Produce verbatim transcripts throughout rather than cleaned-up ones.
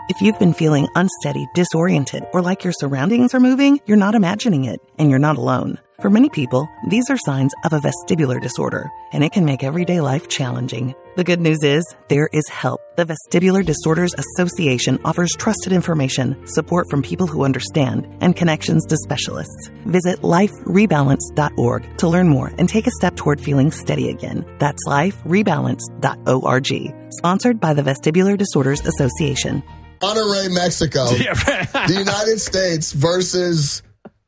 If you've been feeling unsteady, disoriented, or like your surroundings are moving, you're not imagining it, and you're not alone. For many people, these are signs of a vestibular disorder, and it can make everyday life challenging. The good news is, there is help. The Vestibular Disorders Association offers trusted information, support from people who understand, and connections to specialists. Visit life rebalance dot org to learn more and take a step toward feeling steady again. That's life rebalance dot org. Sponsored by the Vestibular Disorders Association. Monterrey, Mexico. The United States versus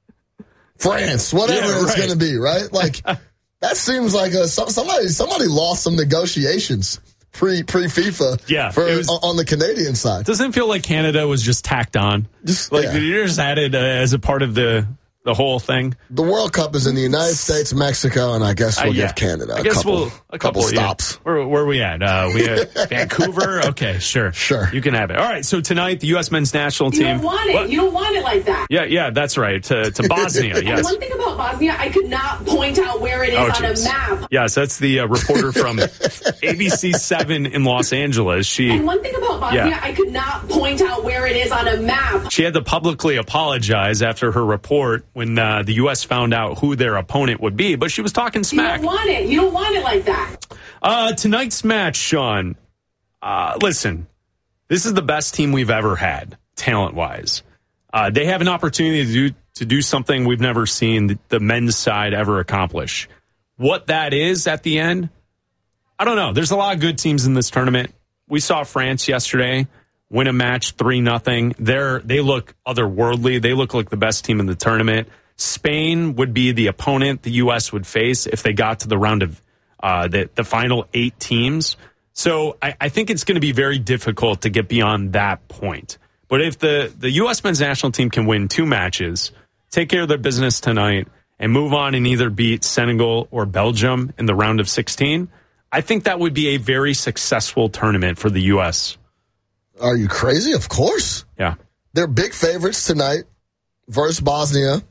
France, whatever yeah, right. it's going to be, right? Like, that seems like a, somebody somebody lost some negotiations pre pre FIFA yeah, for, was, on the Canadian side. Doesn't it feel like Canada was just tacked on? Just, like yeah. you just added uh, as a part of the the whole thing. The World Cup is in the United States, Mexico, and I guess we'll uh, yeah. give Canada a I guess couple, we'll, a couple, couple stops. Yeah. Where, where are we at? Uh, we at Vancouver? Okay, sure. Sure. You can have it. All right, so tonight, the U S men's national team. You don't want it. What? You don't want it like that. Yeah, yeah, that's right. To, to Bosnia, yes. And one thing about Bosnia, I could not point out where it is oh, on geez. a map. Yes, that's the uh, reporter from A B C seven in Los Angeles. She. And one thing about Bosnia, yeah. I could not point out where it is on a map. She had to publicly apologize after her report when uh, the U S found out who their opponent would be, but she was talking smack. You don't want it. You don't want it like that. Uh, tonight's match, Sean, uh, listen, this is the best team we've ever had, talent-wise. Uh, they have an opportunity to do, to do something we've never seen the, the men's side ever accomplish. What that is at the end, I don't know. There's a lot of good teams in this tournament. We saw France yesterday win a match three nothing. They're They look otherworldly. They look like the best team in the tournament. Spain would be the opponent the U S would face if they got to the round of uh, the, the final eight teams. So I, I think it's going to be very difficult to get beyond that point. But if the, the U S men's national team can win two matches, take care of their business tonight, and move on and either beat Senegal or Belgium in the round of sixteen, I think that would be a very successful tournament for the U S. Are you crazy? Of course. Yeah. They're big favorites tonight versus Bosnia.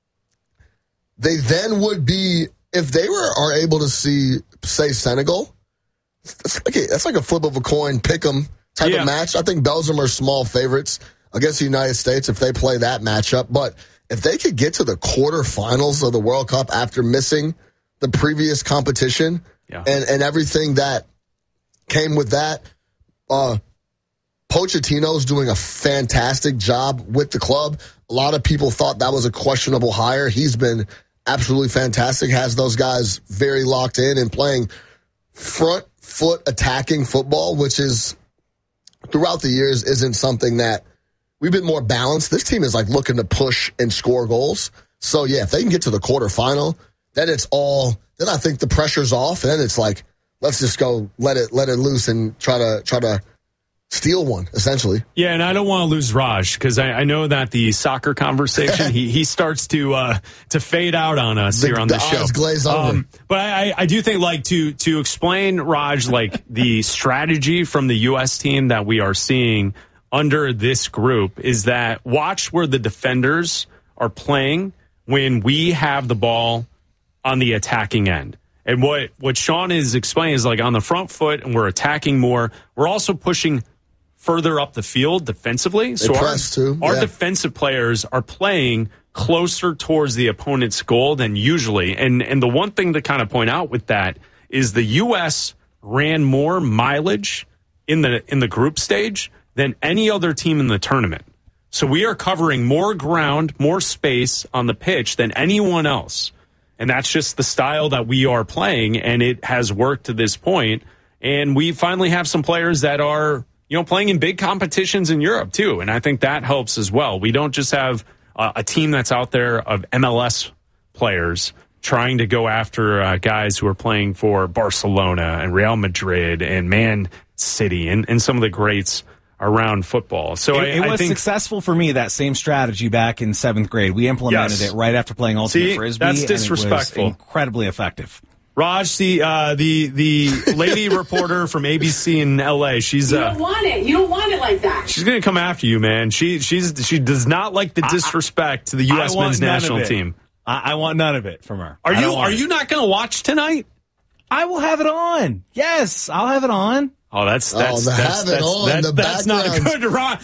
They then would be, if they were are able to see, say, Senegal, that's like a, that's like a flip of a coin, pick 'em type yeah. of match. I think Belgium are small favorites against the United States if they play that matchup. But if they could get to the quarterfinals of the World Cup after missing the previous competition yeah. and, and everything that came with that, uh, Pochettino's doing a fantastic job with the club. A lot of people thought that was a questionable hire. He's been absolutely fantastic, has those guys very locked in and playing front foot attacking football, which is throughout the years isn't something that we've been more balanced. This team is like looking to push and score goals. So yeah, if they can get to the quarterfinal, then it's all, then I think the pressure's off. And then it's like, let's just go let it, let it loose and try to, try to, steal one, essentially. Yeah, and I don't want to lose Raj because I, I know that the soccer conversation, he he starts to uh, to fade out on us the, here on the the show. Eyes glaze over. Um, but I, I do think, like, to to explain, Raj, like, the strategy from the U S team that we are seeing under this group is that watch where the defenders are playing when we have the ball on the attacking end. And what, what Sean is explaining is, like, on the front foot and we're attacking more, we're also pushing further up the field defensively. So our, too. our yeah. defensive players are playing closer towards the opponent's goal than usually. And and the one thing to kind of point out with that is the U S ran more mileage in the in the group stage than any other team in the tournament. So we are covering more ground, more space on the pitch than anyone else. And that's just the style that we are playing, and it has worked to this point. And we finally have some players that are, you know, playing in big competitions in Europe, too. And I think that helps as well. We don't just have uh, a team that's out there of M L S players trying to go after uh, guys who are playing for Barcelona and Real Madrid and Man City and, and some of the greats around football. So it, I, it was I think, successful for me, that same strategy back in seventh grade. We implemented yes. it right after playing Ultimate See, Frisbee. that's and disrespectful. It was incredibly effective. Raj, the uh, the the lady reporter from A B C in L A, she's You uh, don't want it. You don't want it like that. she's going to come after you, man. She she's she does not like the disrespect to the U S men's national team. I, I want none of it from her. Are I you don't want are it. you not going to watch tonight? I will have it on. Yes, I'll have it on. Oh, that's that's Oh, the that's have it that's, on, that- the that's not background. good, Ron.